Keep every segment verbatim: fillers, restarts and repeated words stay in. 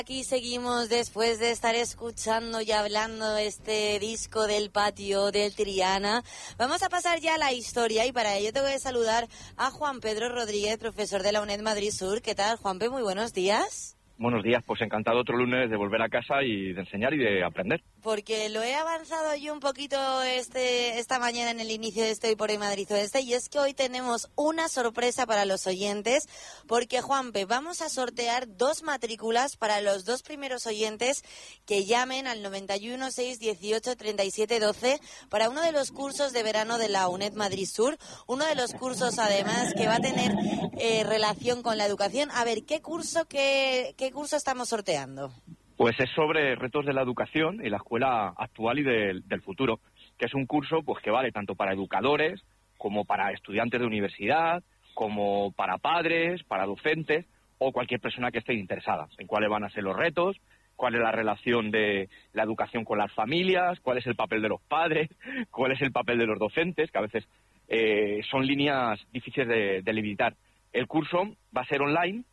Aquí seguimos después de estar escuchando y hablando este disco del patio del Triana. Vamos a pasar ya a la historia y para ello te voy a saludar a Juan Pedro Rodríguez, profesor de la UNED Madrid Sur. ¿Qué tal, Juanpe? Muy buenos días. Buenos días, pues encantado otro lunes de volver a casa y de enseñar y de aprender. Porque lo he avanzado yo un poquito este esta mañana en el inicio de este Hoy por Hoy Madrid Oeste, y es que hoy tenemos una sorpresa para los oyentes, porque, Juanpe, vamos a sortear dos matrículas para los dos primeros oyentes que llamen al noventa y uno, seis dieciocho, treinta y siete doce para uno de los cursos de verano de la UNED Madrid Sur, uno de los cursos, además, que va a tener eh, relación con la educación. A ver, ¿qué curso, qué, qué curso estamos sorteando? Pues es sobre retos de la educación y la escuela actual y del, del futuro, que es un curso pues que vale tanto para educadores como para estudiantes de universidad, como para padres, para docentes o cualquier persona que esté interesada en cuáles van a ser los retos, cuál es la relación de la educación con las familias, cuál es el papel de los padres, cuál es el papel de los docentes, que a veces eh, son líneas difíciles de, de limitar. El curso va a ser online,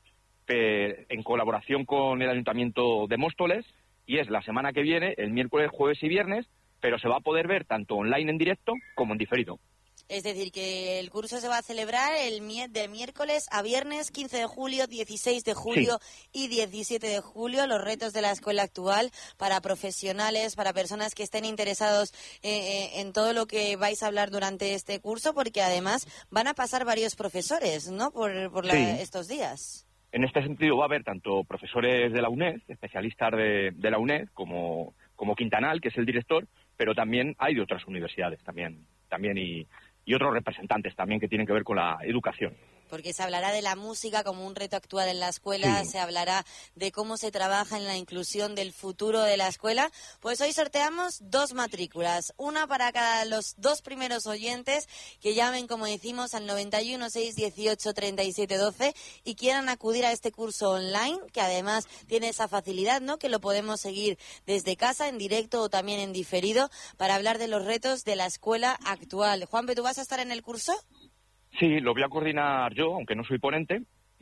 en colaboración con el Ayuntamiento de Móstoles, y es la semana que viene, el miércoles, jueves y viernes, pero se va a poder ver tanto online en directo como en diferido. Es decir, que el curso se va a celebrar el mi- de miércoles a viernes, quince de julio, dieciséis de julio sí. y diecisiete de julio, los retos de la escuela actual para profesionales, para personas que estén interesados eh, en todo lo que vais a hablar durante este curso, porque además van a pasar varios profesores, ¿no?, por, por la, sí. estos días. En este sentido va a haber tanto profesores de la UNED, especialistas de, de la UNED, como, como Quintanal, que es el director, pero también hay de otras universidades también, también y, y otros representantes también que tienen que ver con la educación. Porque se hablará de la música como un reto actual en la escuela, sí. se hablará de cómo se trabaja en la inclusión del futuro de la escuela. Pues hoy sorteamos dos matrículas, una para cada los dos primeros oyentes que llamen, como decimos, al noventa y uno, seis dieciocho, treinta y siete doce y quieran acudir a este curso online, que además tiene esa facilidad, ¿no?, que lo podemos seguir desde casa, en directo o también en diferido, para hablar de los retos de la escuela actual. Juanpe, ¿tú vas a estar en el curso? Sí, lo voy a coordinar yo, aunque no soy ponente,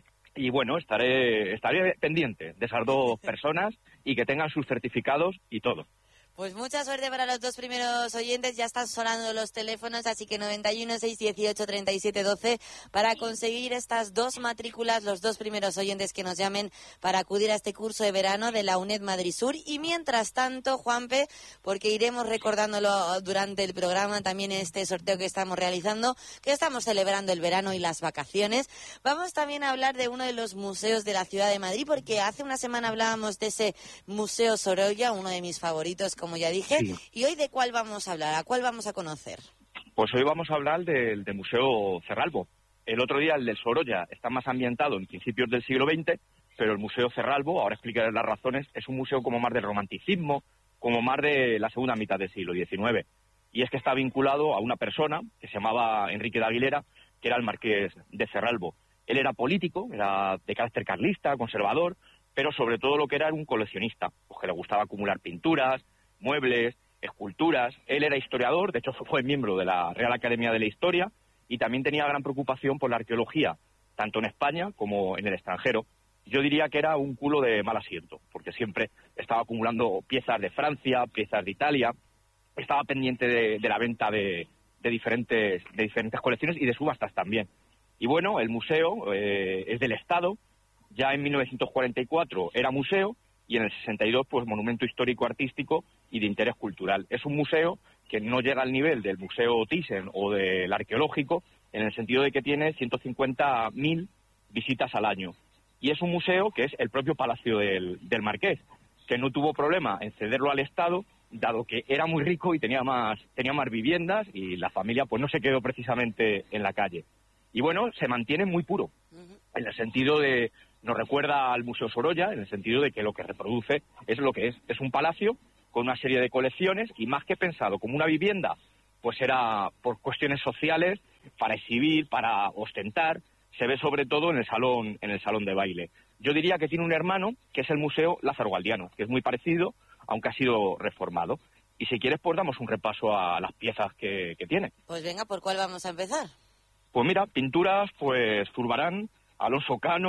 y bueno, estaré estaré pendiente de esas dos personas y que tengan sus certificados y todo. Pues mucha suerte para los dos primeros oyentes, ya están sonando los teléfonos, así que noventa y uno, seis dieciocho, treinta y siete doce para conseguir estas dos matrículas, los dos primeros oyentes que nos llamen para acudir a este curso de verano de la UNED Madrid Sur. Y mientras tanto, Juanpe, porque iremos recordándolo durante el programa, también este sorteo que estamos realizando, que estamos celebrando el verano y las vacaciones, vamos también a hablar de uno de los museos de la ciudad de Madrid, porque hace una semana hablábamos de ese Museo Sorolla, uno de mis favoritos, como ya dije, sí. ¿Y hoy de cuál vamos a hablar? ¿A cuál vamos a conocer? Pues hoy vamos a hablar del, del Museo Cerralbo. El otro día, el del Sorolla, está más ambientado en principios del siglo veinte, pero el Museo Cerralbo, ahora explicaré las razones, es un museo como más del romanticismo, como más de la segunda mitad del siglo diecinueve. Y es que está vinculado a una persona que se llamaba Enrique de Aguilera, que era el marqués de Cerralbo. Él era político, era de carácter carlista, conservador, pero sobre todo lo que era, era un coleccionista, pues que le gustaba acumular pinturas, muebles, esculturas. Él era historiador, de hecho fue miembro de la Real Academia de la Historia, y también tenía gran preocupación por la arqueología, tanto en España como en el extranjero. Yo diría que era un culo de mal asiento, porque siempre estaba acumulando piezas de Francia, piezas de Italia, estaba pendiente de, de la venta de, de, diferentes, de diferentes colecciones y de subastas también. Y bueno, el museo eh, es del Estado, ya en mil novecientos cuarenta y cuatro era museo, y en el sesenta y dos, pues, monumento histórico-artístico y de interés cultural. Es un museo que no llega al nivel del Museo Thyssen o del Arqueológico, en el sentido de que tiene ciento cincuenta mil visitas al año. Y es un museo que es el propio Palacio del, del Marqués, que no tuvo problema en cederlo al Estado, dado que era muy rico y tenía más, tenía más viviendas, y la familia pues no se quedó precisamente en la calle. Y bueno, se mantiene muy puro, en el sentido de... Nos recuerda al Museo Sorolla, en el sentido de que lo que reproduce es lo que es. Es un palacio con una serie de colecciones, y más que pensado como una vivienda, pues era por cuestiones sociales, para exhibir, para ostentar. Se ve sobre todo en el salón, en el salón de baile. Yo diría que tiene un hermano, que es el Museo Lázaro Galdiano, que es muy parecido, aunque ha sido reformado. Y si quieres, pues damos un repaso a las piezas que, que tiene. Pues venga, ¿por cuál vamos a empezar? Pues mira, pinturas, pues Zurbarán, Alonso Cano,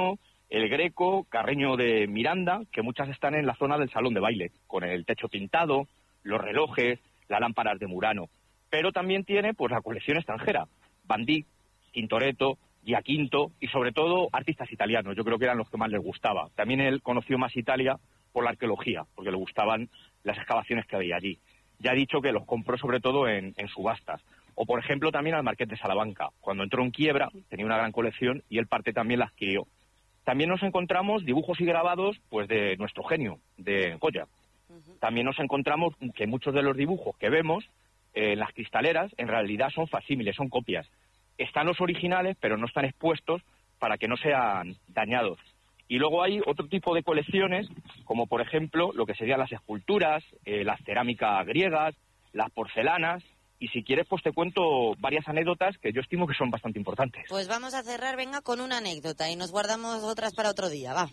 el Greco, Carreño de Miranda, que muchas están en la zona del salón de baile, con el techo pintado, los relojes, las lámparas de Murano. Pero también tiene pues la colección extranjera, Van Dyck, Tintoretto, Giaquinto y sobre todo artistas italianos. Yo creo que eran los que más les gustaba. También él conoció más Italia por la arqueología, porque le gustaban las excavaciones que había allí. Ya he dicho que los compró sobre todo en, en subastas. O, por ejemplo, también al Marqués de Salamanca. Cuando entró en quiebra, tenía una gran colección y él parte también la adquirió. También nos encontramos dibujos y grabados pues de nuestro genio, de Goya. También nos encontramos que muchos de los dibujos que vemos eh, en las cristaleras en realidad son facsímiles, son copias. Están los originales, pero no están expuestos para que no sean dañados. Y luego hay otro tipo de colecciones, como por ejemplo lo que serían las esculturas, eh, las cerámicas griegas, las porcelanas. Y si quieres, pues te cuento varias anécdotas que yo estimo que son bastante importantes. Pues vamos a cerrar, venga, con una anécdota y nos guardamos otras para otro día, va.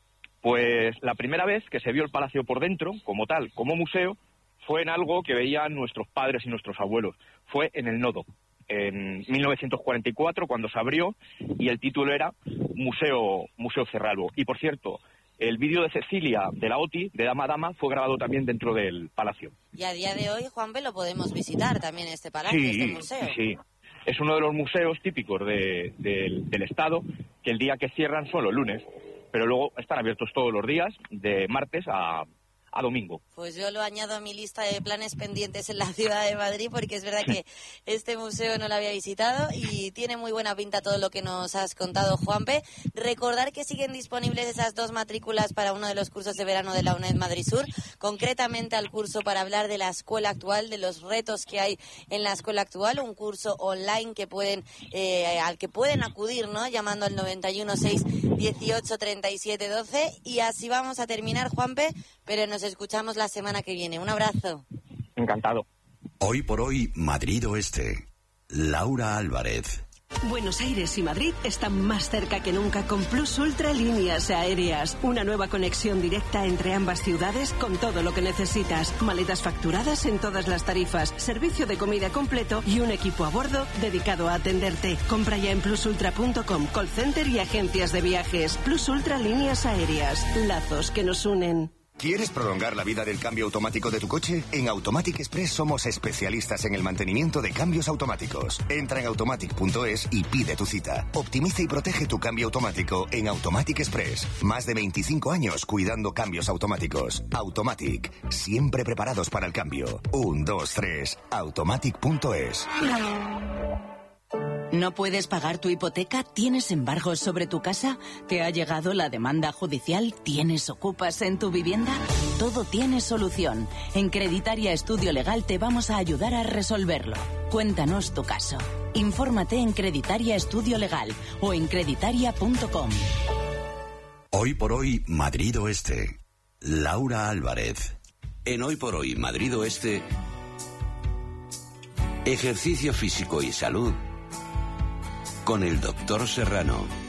Pues la primera vez que se vio el palacio por dentro, como tal, como museo, fue en algo que veían nuestros padres y nuestros abuelos. Fue en el Nodo, en mil novecientos cuarenta y cuatro, cuando se abrió, y el título era Museo, Museo Cerralbo. Y por cierto, el vídeo de Cecilia de la O T I, de Dama a Dama, fue grabado también dentro del palacio. Y a día de hoy, Juanpe, lo podemos visitar también este palacio, sí, este museo. Sí, es uno de los museos típicos de, de, del Estado, que el día que cierran son los lunes, pero luego están abiertos todos los días, de martes a... a domingo. Pues yo lo añado a mi lista de planes pendientes en la ciudad de Madrid, porque es verdad que este museo no lo había visitado y tiene muy buena pinta todo lo que nos has contado, Juanpe. Recordar que siguen disponibles esas dos matrículas para uno de los cursos de verano de la UNED Madrid Sur, concretamente al curso para hablar de la escuela actual, de los retos que hay en la escuela actual, un curso online que pueden eh, al que pueden acudir, ¿no? Llamando al noventa y uno seis dieciocho treinta y siete doce. Y así vamos a terminar, Juanpe, pero nos escuchamos la semana que viene. Un abrazo. Encantado. Hoy por hoy, Madrid Oeste. Laura Álvarez. Buenos Aires y Madrid están más cerca que nunca con Plus Ultra Líneas Aéreas. Una nueva conexión directa entre ambas ciudades con todo lo que necesitas. Maletas facturadas en todas las tarifas, servicio de comida completo y un equipo a bordo dedicado a atenderte. Compra ya en plus ultra punto com, call center y agencias de viajes. Plus Ultra Líneas Aéreas. Lazos que nos unen. ¿Quieres prolongar la vida del cambio automático de tu coche? En Automatic Express somos especialistas en el mantenimiento de cambios automáticos. Entra en automatic punto es y pide tu cita. Optimiza y protege tu cambio automático en Automatic Express. Más de veinticinco años cuidando cambios automáticos. Automatic, siempre preparados para el cambio. Un, dos, tres, automatic punto es. ¿No puedes pagar tu hipoteca? ¿Tienes embargos sobre tu casa? ¿Te ha llegado la demanda judicial? ¿Tienes ocupas en tu vivienda? Todo tiene solución. En Creditaria Estudio Legal te vamos a ayudar a resolverlo. Cuéntanos tu caso. Infórmate en Creditaria Estudio Legal o en creditaria punto com. Hoy por hoy, Madrid Oeste. Laura Álvarez. En Hoy por hoy, Madrid Oeste, ejercicio físico y salud con el doctor Serrano.